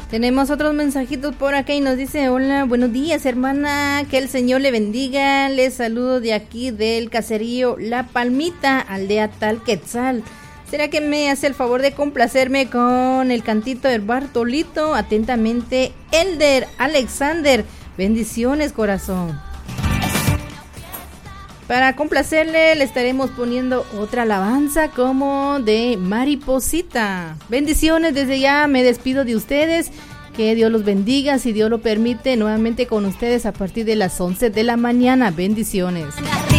Tenemos otros mensajitos por acá y nos dice: hola, buenos días, hermana, que el Señor le bendiga. Les saludo de aquí del caserío La Palmita, aldea Talquetzal. ¿Será que me hace el favor de complacerme con el cantito del Bartolito? Atentamente, Elder Alexander. Bendiciones, corazón. Para complacerle, le estaremos poniendo otra alabanza como de Mariposita. Bendiciones, desde ya me despido de ustedes. Que Dios los bendiga, si Dios lo permite, nuevamente con ustedes a partir de las 11 de la mañana. Bendiciones.